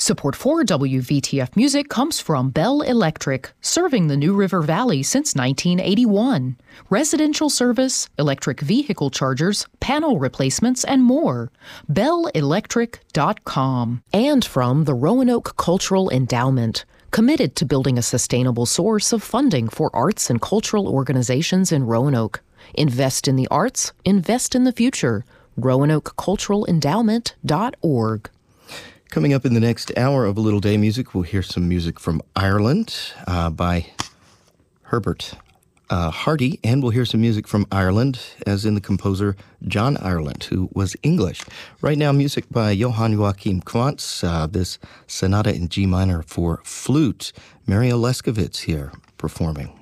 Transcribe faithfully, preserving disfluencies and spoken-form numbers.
Support for W V T F Music comes from Bell Electric, serving the New River Valley since nineteen eighty-one. Residential service, electric vehicle chargers, panel replacements, and more. bell electric dot com. And from the Roanoke Cultural Endowment, committed to building a sustainable source of funding for arts and cultural organizations in Roanoke. Invest in the arts, invest in the future. roanoke cultural endowment dot org. Coming up in the next hour of A Little Day Music, we'll hear some music from Ireland uh, by Herbert uh, Hardy, and we'll hear some music from Ireland, as in the composer John Ireland, who was English. Right now, music by Johann Joachim Quantz, uh, this sonata in G minor for flute. Maria Leskovitz here performing.